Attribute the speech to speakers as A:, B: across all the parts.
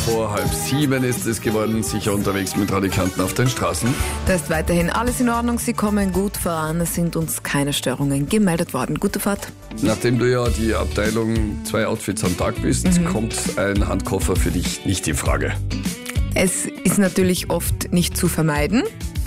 A: vor 6:30 ist es geworden, sicher unterwegs mit Radikanten auf den Straßen.
B: Da ist weiterhin alles in Ordnung, Sie kommen gut voran, es sind uns keine Störungen gemeldet worden. Gute Fahrt.
A: Nachdem du ja die Abteilung 2 Outfits am Tag bist, kommt ein Handkoffer für dich nicht in Frage.
B: Es ist natürlich oft nicht zu vermeiden.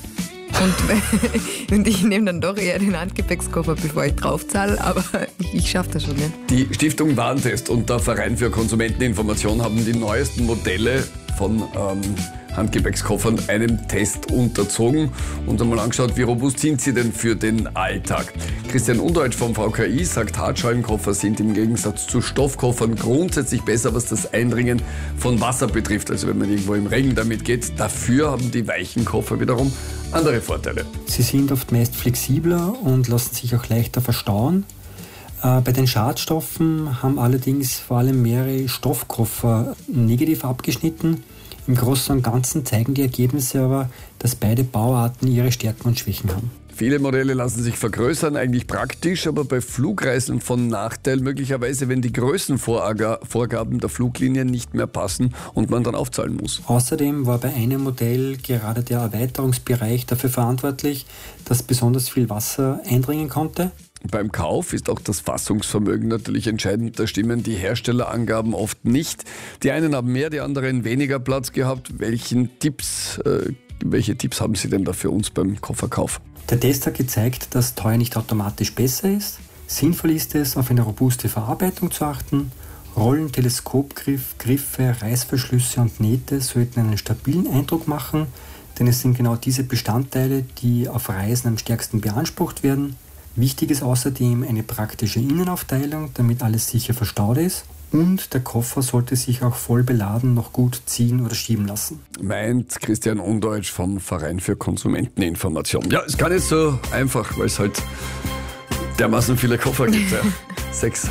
B: Und ich nehme dann doch eher den Handgepäckskoffer, bevor ich draufzahle, aber ich schaffe das schon, ja.
A: Die Stiftung Warentest und der Verein für Konsumenteninformation haben die neuesten Modelle von Handgepäckskoffern einem Test unterzogen und einmal angeschaut, wie robust sind sie denn für den Alltag. Christian Undeutsch vom VKI sagt, Hartschalenkoffer sind im Gegensatz zu Stoffkoffern grundsätzlich besser, was das Eindringen von Wasser betrifft. Also wenn man irgendwo im Regen damit geht. Dafür haben die weichen Koffer wiederum andere Vorteile.
C: Sie sind oft meist flexibler und lassen sich auch leichter verstauen. Bei den Schadstoffen haben allerdings vor allem mehrere Stoffkoffer negativ abgeschnitten. Im Großen und Ganzen zeigen die Ergebnisse aber, dass beide Bauarten ihre Stärken und Schwächen haben.
A: Viele Modelle lassen sich vergrößern, eigentlich praktisch, aber bei Flugreisen von Nachteil möglicherweise, wenn die Größenvorgaben der Fluglinien nicht mehr passen und man dann aufzahlen muss.
C: Außerdem war bei einem Modell gerade der Erweiterungsbereich dafür verantwortlich, dass besonders viel Wasser eindringen konnte.
A: Beim Kauf ist auch das Fassungsvermögen natürlich entscheidend. Da stimmen die Herstellerangaben oft nicht. Die einen haben mehr, die anderen weniger Platz gehabt. Welche Tipps haben Sie denn da für uns beim Kofferkauf?
C: Der Test hat gezeigt, dass teuer nicht automatisch besser ist. Sinnvoll ist es, auf eine robuste Verarbeitung zu achten. Rollen, Teleskopgriff, Griffe, Reißverschlüsse und Nähte sollten einen stabilen Eindruck machen, denn es sind genau diese Bestandteile, die auf Reisen am stärksten beansprucht werden. Wichtig ist außerdem eine praktische Innenaufteilung, damit alles sicher verstaut ist. Und der Koffer sollte sich auch voll beladen noch gut ziehen oder schieben lassen.
A: Meint Christian Undeutsch vom Verein für Konsumenteninformation. Ja, ist gar nicht so einfach, weil es halt dermaßen viele Koffer gibt. Ja. 6